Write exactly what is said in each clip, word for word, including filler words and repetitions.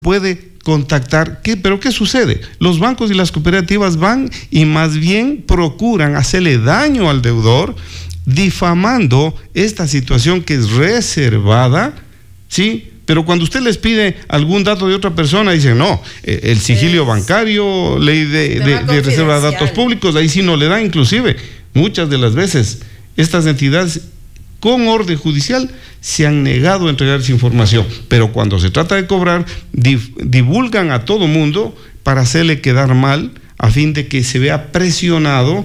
puede contactar. ¿Qué? ¿Pero qué sucede? Los bancos y las cooperativas van y más bien procuran hacerle daño al deudor, difamando esta situación que es reservada, ¿sí? Pero cuando usted les pide algún dato de otra persona, dicen, no, el sigilio es bancario, ley de, de, de reserva de datos públicos, ahí sí no le da. Inclusive, muchas de las veces, estas entidades con orden judicial se han negado a entregar esa información, pero cuando se trata de cobrar, dif- divulgan a todo mundo para hacerle quedar mal, a fin de que se vea presionado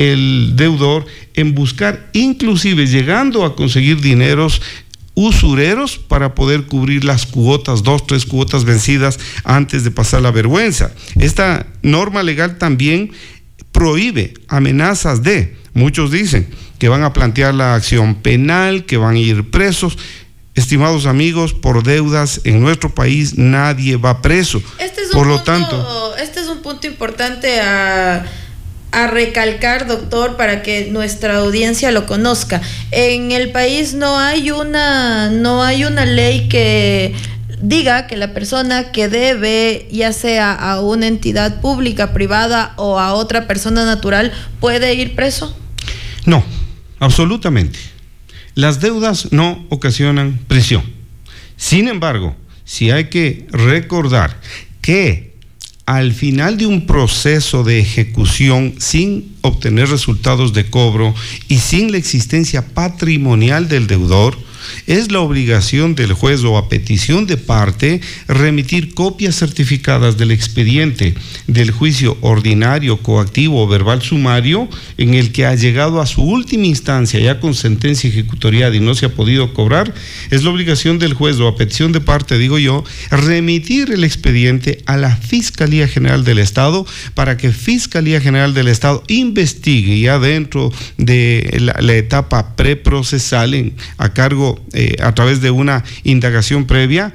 el deudor en buscar, inclusive llegando a conseguir dineros usureros para poder cubrir las cuotas, dos, tres cuotas vencidas antes de pasar la vergüenza. Esta norma legal también prohíbe amenazas de, muchos dicen que van a plantear la acción penal, que van a ir presos. Estimados amigos, por deudas en nuestro país nadie va preso. Este es un por lo punto, tanto, este es un punto importante a, a recalcar, doctor, para que nuestra audiencia lo conozca. En el país no hay una, no hay una ley que diga que la persona que debe, ya sea a una entidad pública, privada o a otra persona natural, puede ir preso. No, absolutamente. Las deudas no ocasionan prisión. Sin embargo, sí hay que recordar que al final de un proceso de ejecución sin obtener resultados de cobro y sin la existencia patrimonial del deudor, es la obligación del juez o a petición de parte remitir copias certificadas del expediente del juicio ordinario, coactivo o verbal sumario en el que ha llegado a su última instancia ya con sentencia ejecutoriada y no se ha podido cobrar. Es la obligación del juez o a petición de parte, digo yo, remitir el expediente a la Fiscalía General del Estado para que Fiscalía General del Estado investigue ya dentro de la, la etapa preprocesal en, a cargo Eh, a través de una indagación previa,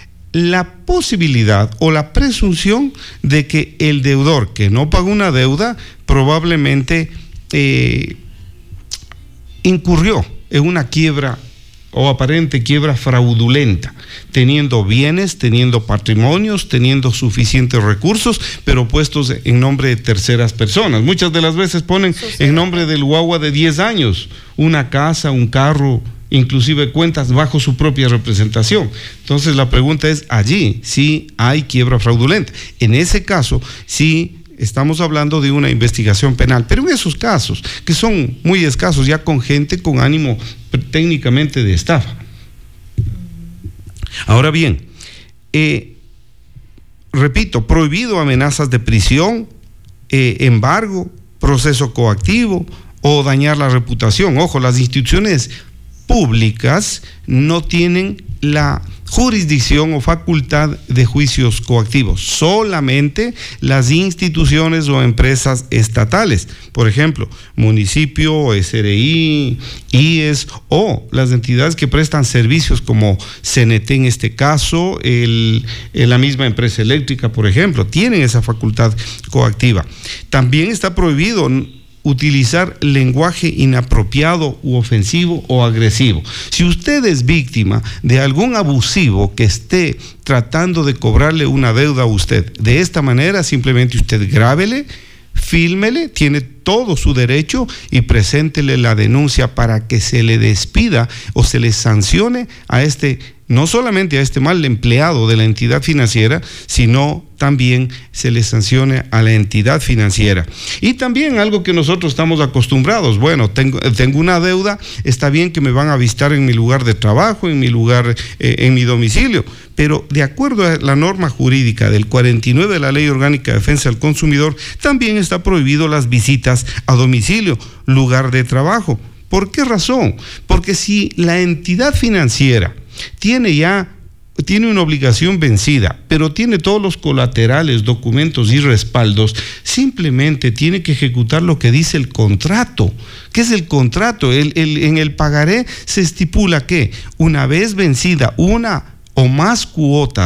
la posibilidad o la presunción de que el deudor que no pagó una deuda probablemente eh, incurrió en una quiebra o aparente quiebra fraudulenta, teniendo bienes, teniendo patrimonios, teniendo suficientes recursos, pero puestos en nombre de terceras personas. Muchas de las veces ponen en nombre del guagua de diez años, una casa, un carro, inclusive cuentas bajo su propia representación. Entonces la pregunta es, allí sí hay quiebra fraudulenta. En ese caso sí estamos hablando de una investigación penal, pero en esos casos, que son muy escasos, ya con gente con ánimo técnicamente de estafa. Ahora bien, eh, repito, prohibido amenazas de prisión, eh, embargo, proceso coactivo o dañar la reputación. Ojo, las instituciones públicas no tienen la jurisdicción o facultad de juicios coactivos, solamente las instituciones o empresas estatales, por ejemplo, municipio, S R I, I E S o las entidades que prestan servicios como C N T en este caso, el, la misma empresa eléctrica, por ejemplo, tienen esa facultad coactiva. También está prohibido utilizar lenguaje inapropiado u ofensivo o agresivo. Si usted es víctima de algún abusivo que esté tratando de cobrarle una deuda a usted de esta manera, simplemente usted grábele, fílmele, tiene todo su derecho y preséntele la denuncia para que se le despida o se le sancione a este, no solamente a este mal empleado de la entidad financiera, sino también se le sancione a la entidad financiera. Y también algo que nosotros estamos acostumbrados, bueno, tengo, tengo una deuda, está bien que me van a visitar en mi lugar de trabajo, en mi lugar, eh, en mi domicilio, pero de acuerdo a la norma jurídica del cuarenta y nueve de la Ley Orgánica de Defensa del Consumidor, también está prohibido las visitas a domicilio, lugar de trabajo. ¿Por qué razón? Porque si la entidad financiera tiene ya tiene una obligación vencida, pero tiene todos los colaterales, documentos y respaldos, simplemente tiene que ejecutar lo que dice el contrato. ¿Qué es el contrato? El, el, en el pagaré se estipula que una vez vencida una o más cuotas,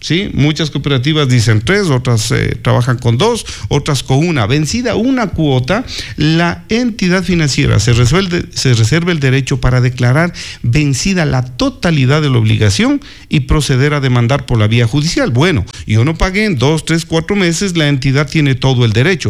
¿sí? Muchas cooperativas dicen tres, otras eh, trabajan con dos, otras con una. Vencida una cuota, la entidad financiera se resuelve, se reserva el derecho para declarar vencida la totalidad de la obligación y proceder a demandar por la vía judicial. Bueno, yo no pagué en dos, tres, cuatro meses, la entidad tiene todo el derecho,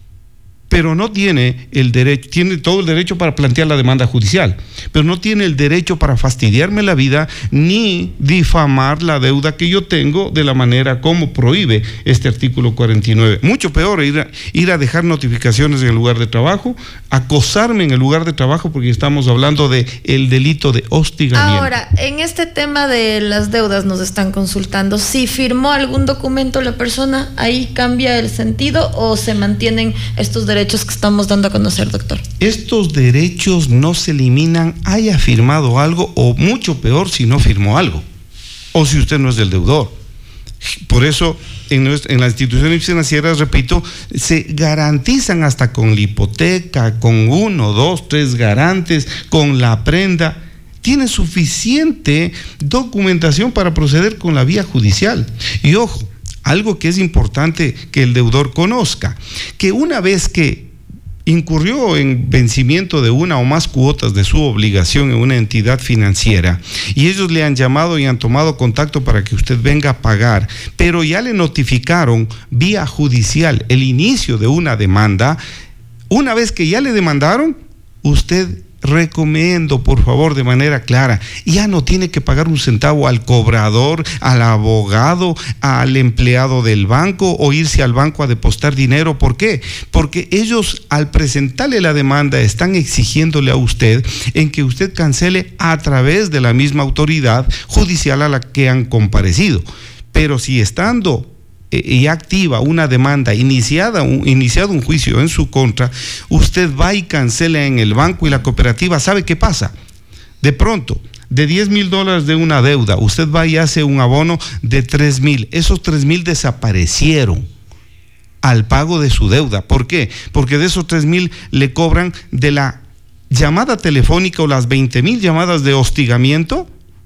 pero no tiene el derecho, tiene todo el derecho para plantear la demanda judicial, pero no tiene el derecho para fastidiarme la vida ni difamar la deuda que yo tengo de la manera como prohíbe este artículo cuarenta y nueve. Mucho peor ir a, ir a dejar notificaciones en el lugar de trabajo, acosarme en el lugar de trabajo, porque estamos hablando de el delito de hostigamiento. Ahora, en este tema de las deudas nos están consultando, si firmó algún documento la persona, ¿ahí cambia el sentido o se mantienen estos derechos que estamos dando a conocer, doctor? Estos derechos no se eliminan, haya firmado algo, o mucho peor si no firmó algo, o si usted no es del deudor. Por eso en, nuestra, en las instituciones financieras, repito, se garantizan hasta con la hipoteca, con uno, dos, tres garantes, con la prenda. Tiene suficiente documentación para proceder con la vía judicial. Y ojo, algo que es importante que el deudor conozca, que una vez que incurrió en vencimiento de una o más cuotas de su obligación en una entidad financiera y ellos le han llamado y han tomado contacto para que usted venga a pagar, pero ya le notificaron vía judicial el inicio de una demanda, una vez que ya le demandaron, usted recomiendo, por favor, de manera clara, ya no tiene que pagar un centavo al cobrador, al abogado, al empleado del banco o irse al banco a depositar dinero. ¿Por qué? Porque ellos, al presentarle la demanda, están exigiéndole a usted en que usted cancele a través de la misma autoridad judicial a la que han comparecido. Pero si estando y activa una demanda, iniciada un, iniciado un juicio en su contra, usted va y cancela en el banco y la cooperativa, ¿sabe qué pasa? De pronto, de diez mil dólares de una deuda, usted va y hace un abono de tres mil, esos tres mil desaparecieron al pago de su deuda. ¿Por qué? Porque de esos tres mil le cobran de la llamada telefónica o las veinte mil llamadas de hostigamiento,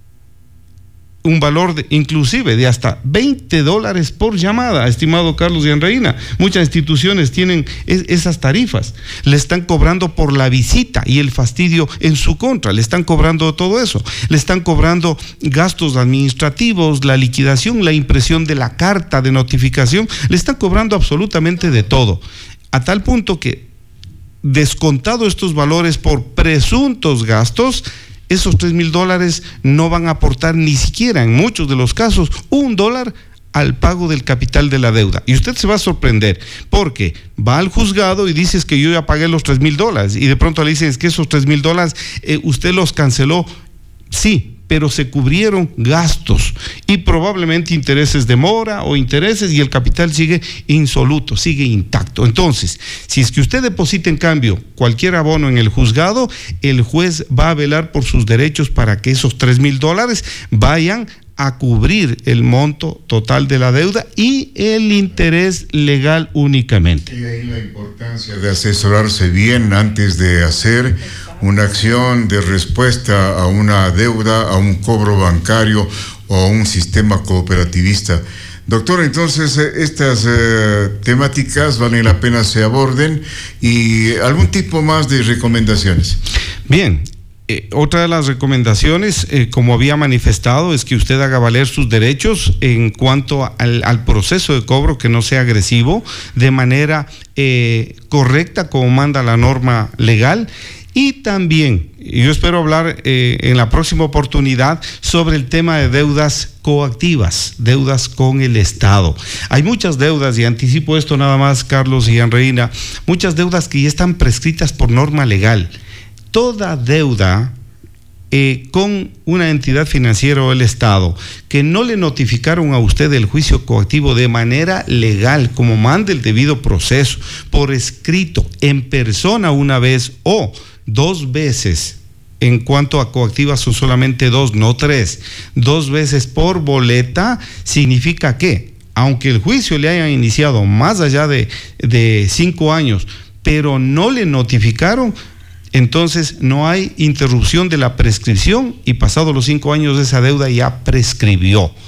un valor de, inclusive de hasta veinte dólares por llamada, estimado Carlos y Andreina. Muchas instituciones tienen es, esas tarifas. Le están cobrando por la visita y el fastidio en su contra. Le están cobrando todo eso. Le están cobrando gastos administrativos, la liquidación, la impresión de la carta de notificación. Le están cobrando absolutamente de todo. A tal punto que, descontado estos valores por presuntos gastos, esos tres mil dólares no van a aportar ni siquiera, en muchos de los casos, un dólar al pago del capital de la deuda. Y usted se va a sorprender, porque va al juzgado y dices que yo ya pagué los tres mil dólares, y de pronto le dicen es que esos tres mil dólares eh, usted los canceló. Sí, pero se cubrieron gastos y probablemente intereses de mora o intereses, y el capital sigue insoluto, sigue intacto. Entonces, si es que usted deposita en cambio cualquier abono en el juzgado, el juez va a velar por sus derechos para que esos tres mil dólares vayan a cubrir el monto total de la deuda y el interés legal únicamente. Y ahí la importancia de asesorarse bien antes de hacer una acción de respuesta a una deuda, a un cobro bancario o a un sistema cooperativista. Doctor, entonces estas eh, temáticas valen la pena se aborden, y algún tipo más de recomendaciones. Bien. Eh, otra de las recomendaciones, eh, como había manifestado, es que usted haga valer sus derechos en cuanto al, al proceso de cobro, que no sea agresivo, de manera eh, correcta como manda la norma legal. Y también, yo espero hablar eh, en la próxima oportunidad sobre el tema de deudas coactivas, deudas con el Estado. Hay muchas deudas, y anticipo esto nada más, Carlos y Andreina, muchas deudas que ya están prescritas por norma legal. Toda deuda eh, con una entidad financiera o el Estado que no le notificaron a usted el juicio coactivo de manera legal, como manda el debido proceso, por escrito, en persona una vez o dos veces, en cuanto a coactivas son solamente dos, no tres, dos veces por boleta, significa que, aunque el juicio le hayan iniciado más allá de, de cinco años, pero no le notificaron, entonces no hay interrupción de la prescripción, y pasados los cinco años esa deuda ya prescribió.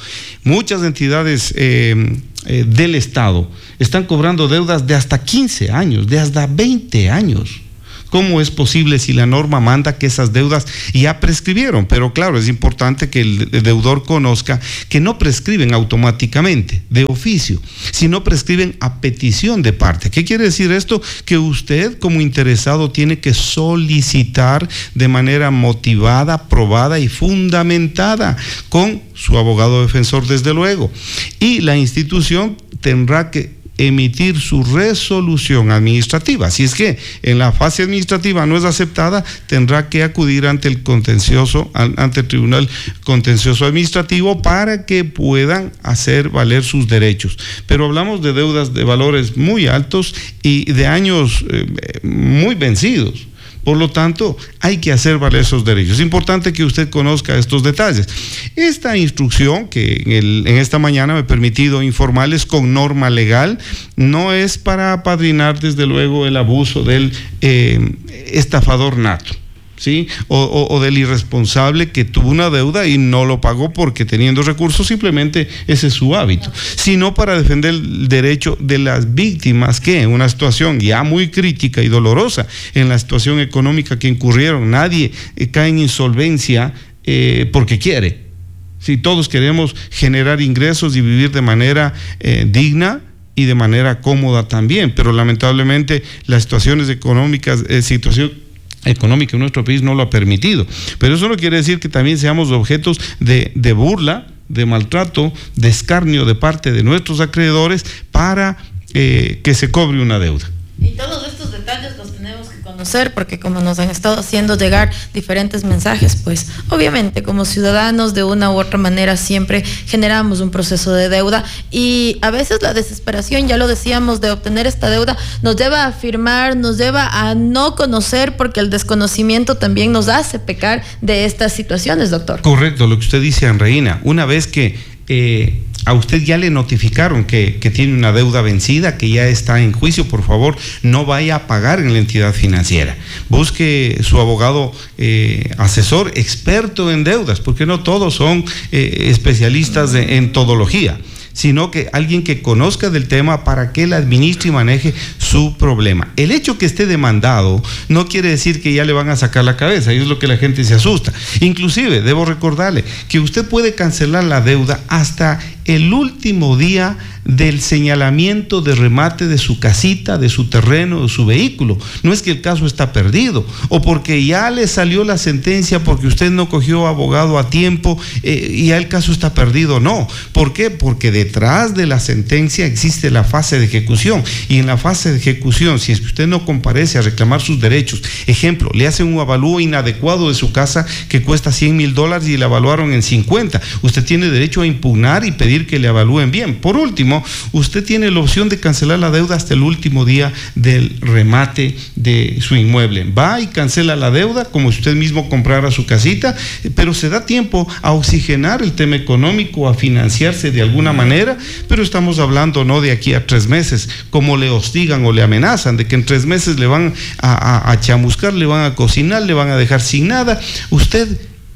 muchas entidades eh, eh, del Estado están cobrando deudas de hasta quince años, de hasta veinte años. ¿Cómo es posible si la norma manda que esas deudas ya prescribieron? Pero claro, es importante que el deudor conozca que no prescriben automáticamente, de oficio, sino prescriben a petición de parte. ¿Qué quiere decir esto? Que usted como interesado tiene que solicitar de manera motivada, probada y fundamentada con su abogado defensor, desde luego. Y la institución tendrá que emitir su resolución administrativa. Si es que en la fase administrativa no es aceptada, tendrá que acudir ante el contencioso, ante el Tribunal Contencioso Administrativo, para que puedan hacer valer sus derechos. Pero hablamos de deudas de valores muy altos y de años eh, muy vencidos. Por lo tanto, hay que hacer valer esos derechos. Es importante que usted conozca estos detalles. Esta instrucción, que en, el, en esta mañana me he permitido informarles con norma legal, no es para apadrinar, desde luego, el abuso del eh, estafador nato, ¿sí? O, o, o del irresponsable que tuvo una deuda y no lo pagó porque teniendo recursos simplemente ese es su hábito, sino para defender el derecho de las víctimas que en una situación ya muy crítica y dolorosa, en la situación económica que incurrieron, nadie eh, cae en insolvencia eh, porque quiere. Si todos queremos generar ingresos y vivir de manera eh, digna y de manera cómoda también, pero lamentablemente las situaciones económicas, eh, situación económica en nuestro país no lo ha permitido. Pero eso no quiere decir que también seamos objetos de, de burla, de maltrato, de escarnio de parte de nuestros acreedores para eh, que se cobre una deuda. Y todos estos detalles los tenemos que conocer, porque como nos han estado haciendo llegar diferentes mensajes, pues obviamente como ciudadanos de una u otra manera siempre generamos un proceso de deuda, y a veces la desesperación, ya lo decíamos, de obtener esta deuda nos lleva a afirmar, nos lleva a no conocer, porque el desconocimiento también nos hace pecar de estas situaciones, doctor. Correcto, lo que usted dice, Andreina. Una vez que eh, a usted ya le notificaron que, que tiene una deuda vencida, que ya está en juicio, por favor, no vaya a pagar en la entidad financiera. Busque su abogado eh, asesor experto en deudas, porque no todos son eh, especialistas de, en todología, sino que alguien que conozca del tema para que él administre y maneje su problema. El hecho que esté demandado no quiere decir que ya le van a sacar la cabeza, y es lo que la gente se asusta. Inclusive, debo recordarle que usted puede cancelar la deuda hasta el último día del señalamiento de remate de su casita, de su terreno, de su vehículo. No es que el caso está perdido, o porque ya le salió la sentencia porque usted no cogió abogado a tiempo eh, y ya el caso está perdido. No. ¿Por qué? Porque detrás de la sentencia existe la fase de ejecución, y en la fase de ejecución, si es que usted no comparece a reclamar sus derechos, ejemplo, le hacen un avalúo inadecuado de su casa que cuesta cien mil dólares y la evaluaron en cincuenta, usted tiene derecho a impugnar y pedir que le evalúen bien. Por último, usted tiene la opción de cancelar la deuda hasta el último día del remate de su inmueble. Va y cancela la deuda como si usted mismo comprara su casita, pero se da tiempo a oxigenar el tema económico, a financiarse de alguna manera, pero estamos hablando no de aquí a tres meses, como le hostigan o le amenazan, de que en tres meses le van a, a, a chamuscar, le van a cocinar, le van a dejar sin nada. Usted,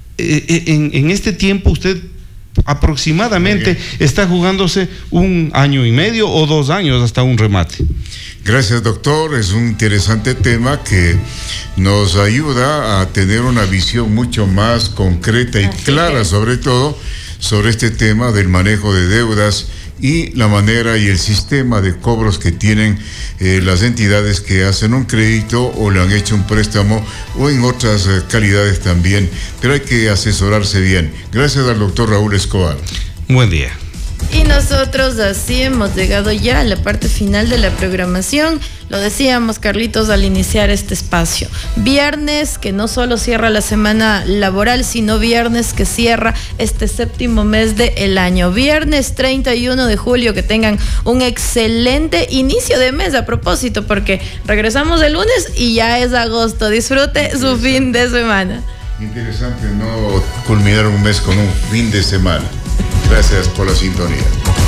eh, en, en este tiempo, usted aproximadamente está jugándose un año y medio o dos años hasta un remate. Gracias, doctor. Es un interesante tema que nos ayuda a tener una visión mucho más concreta y Así clara, es. sobre todo sobre este tema del manejo de deudas y la manera y el sistema de cobros que tienen eh, las entidades que hacen un crédito o le han hecho un préstamo, o en otras eh, calidades también, pero hay que asesorarse bien. Gracias al doctor Raúl Escobar. Buen día. Y nosotros así hemos llegado ya a la parte final de la programación. Lo decíamos, Carlitos, al iniciar este espacio. Viernes que no solo cierra la semana laboral, sino viernes que cierra este séptimo mes del año. Viernes treinta y uno de julio, que tengan un excelente inicio de mes, a propósito, porque regresamos el lunes y ya es agosto. Disfrute su fin de semana. Interesante no culminar un mes con un fin de semana. Gracias por la sintonía.